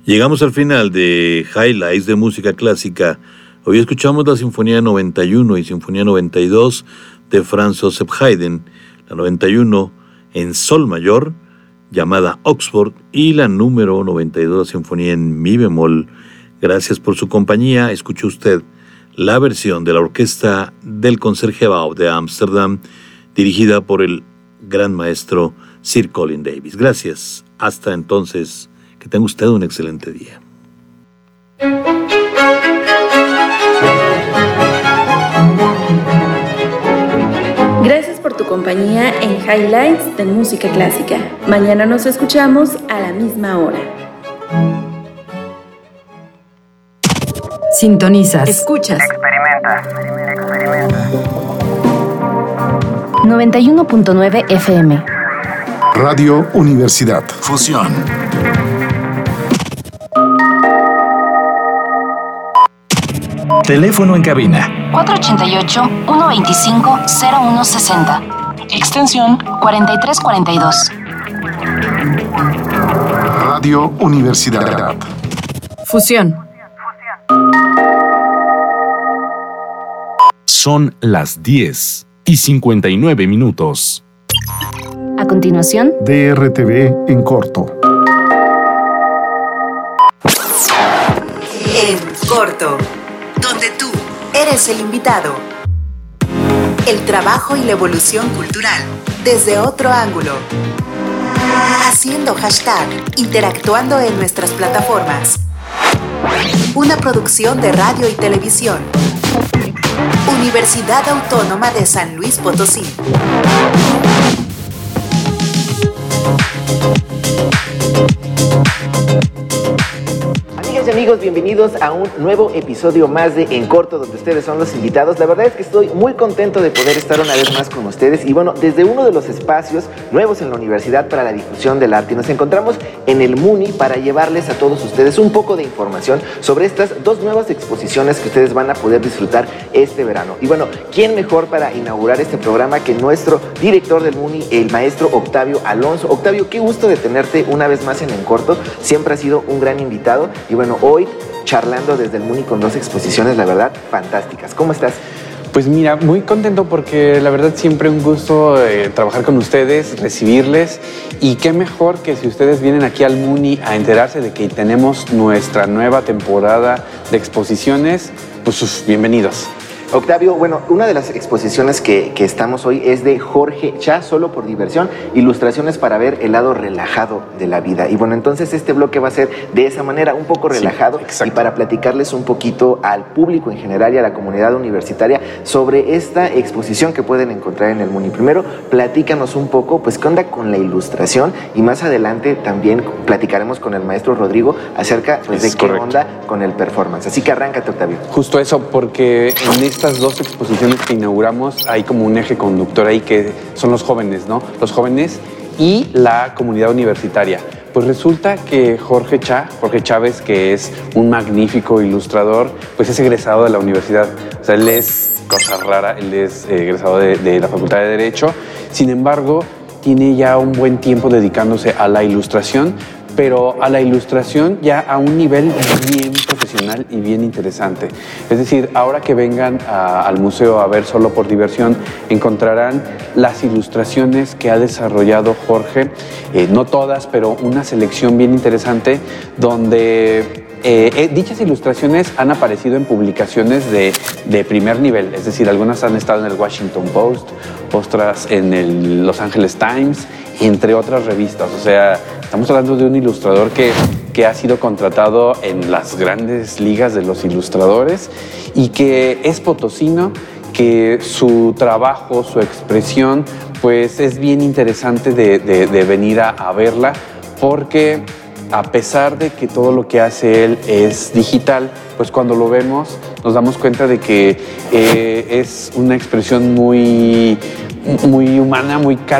Llegamos al final de Highlights de Música Clásica. Hoy escuchamos la Sinfonía 91 y Sinfonía 92 de Franz Joseph Haydn, la 91 en Sol mayor, llamada Oxford, y la número 92, la Sinfonía en Mi bemol. Gracias por su compañía. Escuchó usted la versión de la orquesta del Concertgebouw de Ámsterdam, dirigida por el gran maestro Sir Colin Davis. Gracias. Hasta entonces, que tenga usted un excelente día. Gracias por tu compañía en Highlights de Música Clásica. Mañana nos escuchamos a la misma hora. Sintonizas. Escuchas. Experimenta. 91.9 FM. Radio Universidad. Fusión. Teléfono en cabina. 488-125-0160. Extensión 4342. Radio Universidad. Fusión. Son las 10:59. A continuación, DRTV en corto. En corto, donde tú eres el invitado. El trabajo y la evolución cultural desde otro ángulo. Haciendo hashtag, interactuando en nuestras plataformas. Una producción de radio y televisión. Universidad Autónoma de San Luis Potosí. Amigas y amigos, bienvenidos a un nuevo episodio más de En Corto, donde ustedes son los invitados. La verdad es que estoy muy contento de poder estar una vez más con ustedes y bueno, desde uno de los espacios nuevos en la Universidad para la Difusión del Arte. Nos encontramos en el MUNI para llevarles a todos ustedes un poco de información sobre estas dos nuevas exposiciones que ustedes van a poder disfrutar este verano. Y bueno, ¿quién mejor para inaugurar este programa que nuestro director del MUNI, el maestro Octavio Alonso? Octavio, qué gusto de tenerte una vez más en Corto. Siempre has sido un gran invitado y bueno, hoy charlando desde el MUNI con dos exposiciones, la verdad, fantásticas. ¿Cómo estás? Pues mira, muy contento porque la verdad siempre un gusto trabajar con ustedes, recibirles, y qué mejor que si ustedes vienen aquí al MUNI a enterarse de que tenemos nuestra nueva temporada de exposiciones, pues bienvenidos. Octavio, bueno, una de las exposiciones que estamos hoy es de Jorge Cha, Solo por diversión, ilustraciones para ver el lado relajado de la vida. Y bueno, entonces este bloque va a ser de esa manera, un poco relajado, sí, y para platicarles un poquito al público en general y a la comunidad universitaria sobre esta exposición que pueden encontrar en el MUNI. Primero, platícanos un poco, pues, qué onda con la ilustración, y más adelante también platicaremos con el maestro Rodrigo acerca, pues, de qué onda con el performance. Así que arráncate, Octavio. Justo eso, porque en estas dos exposiciones que inauguramos hay como un eje conductor ahí que son los jóvenes, ¿no? Los jóvenes y la comunidad universitaria. Pues resulta que Jorge Chávez, que es un magnífico ilustrador, pues es egresado de la universidad. O sea, él es cosa rara, él es egresado de la Facultad de Derecho. Sin embargo, tiene ya un buen tiempo dedicándose a la ilustración, pero a la ilustración ya a un nivel bien profesional y bien interesante. Es decir, ahora que vengan al museo a ver Solo por diversión, encontrarán las ilustraciones que ha desarrollado Jorge, no todas, pero una selección bien interesante donde dichas ilustraciones han aparecido en publicaciones de primer nivel, es decir, algunas han estado en el Washington Post, otras en el Los Angeles Times, entre otras revistas. O sea, estamos hablando de un ilustrador que ha sido contratado en las grandes ligas de los ilustradores y que es potosino, que su trabajo, su expresión, pues es bien interesante de venir a verla, porque a pesar de que todo lo que hace él es digital, pues cuando lo vemos nos damos cuenta de que es una expresión muy humana, muy cálida.